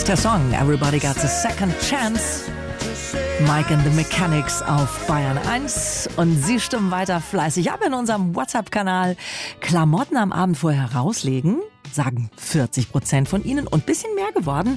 heißt der Song Everybody Got a Second Chance. Mike and the Mechanics auf Bayern 1 und Sie stimmen weiter fleißig ab in unserem WhatsApp-Kanal. Klamotten am Abend vorher rauslegen, sagen 40% von Ihnen und ein bisschen mehr geworden.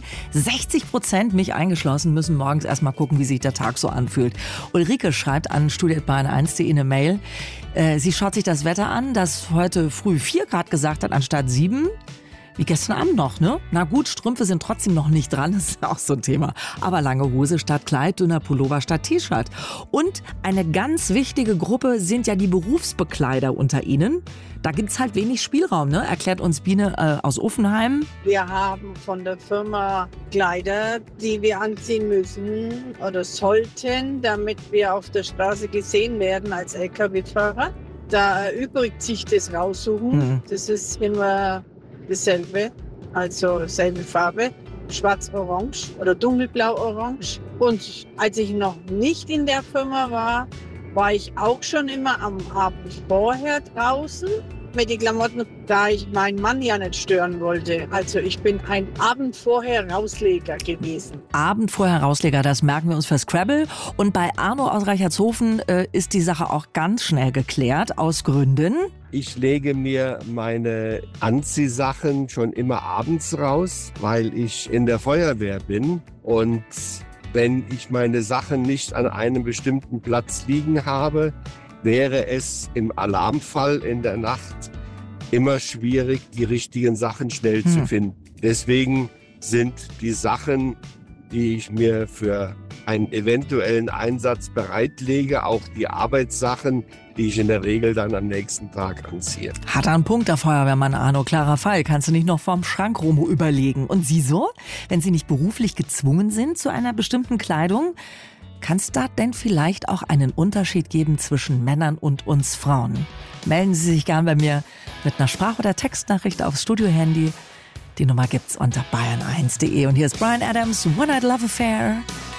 60%, mich eingeschlossen, müssen morgens erstmal gucken, wie sich der Tag so anfühlt. Ulrike schreibt an studio@bayern1.de eine Mail. Sie schaut sich das Wetter an, das heute früh 4 Grad gesagt hat, anstatt 7. Wie gestern Abend noch, ne? Na gut, Strümpfe sind trotzdem noch nicht dran, das ist auch so ein Thema. Aber lange Hose statt Kleid, dünner Pullover statt T-Shirt. Und eine ganz wichtige Gruppe sind ja die Berufsbekleider unter Ihnen. Da gibt's halt wenig Spielraum, ne? Erklärt uns Biene aus Offenheim. Wir haben von der Firma Kleider, die wir anziehen müssen oder sollten, damit wir auf der Straße gesehen werden als LKW-Fahrer. Da erübrigt sich das Raussuchen. Das ist immer dasselbe, also selbe Farbe, schwarz-orange oder dunkelblau-orange. Und als ich noch nicht in der Firma war ich auch schon immer am Abend vorher draußen mit den Klamotten, da ich meinen Mann ja nicht stören wollte. Also ich bin ein Abend vorher Rausleger gewesen. Abend vorher Rausleger, das merken wir uns für Scrabble. Und bei Arno aus Reichertshofen ist die Sache auch ganz schnell geklärt, aus Gründen. Ich lege mir meine Anziehsachen schon immer abends raus, weil ich in der Feuerwehr bin. Und wenn ich meine Sachen nicht an einem bestimmten Platz liegen habe, wäre es im Alarmfall in der Nacht immer schwierig, die richtigen Sachen schnell zu finden. Deswegen sind die Sachen, die ich mir für einen eventuellen Einsatz bereitlege, auch die Arbeitssachen, die ich in der Regel dann am nächsten Tag anziehe. Hat er einen Punkt, der Feuerwehrmann Arno. Klarer Fall. Kannst du nicht noch vorm Schrank rum überlegen. Und Sie so? Wenn Sie nicht beruflich gezwungen sind zu einer bestimmten Kleidung, kann es da denn vielleicht auch einen Unterschied geben zwischen Männern und uns Frauen? Melden Sie sich gern bei mir mit einer Sprach- oder Textnachricht aufs Studio-Handy. Die Nummer gibt's unter bayern1.de. Und hier ist Bryan Adams, One Night Love Affair.